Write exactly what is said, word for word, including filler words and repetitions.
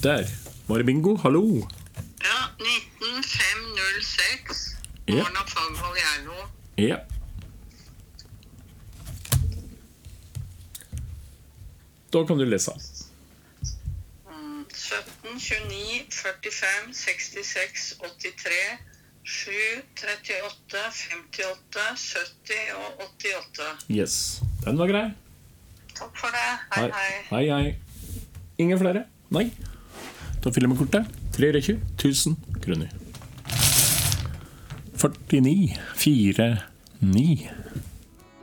Der var det bingo, hallo. Ja, nitten fem null seks. Ja. Morna Fagvold Gjerno. Ja. Da kan du lese. Mm, sytten tjueni førtifem sekstiseks åttitre sju trettiåtte femtiåtte sytti og åttiåtte. Yes, den var grei. Takk for det. Hei, hei. Hei, hei. Ingen flere? Nei. Da fyller vi kortet. tjuetre tusen kroner. førtini fire ni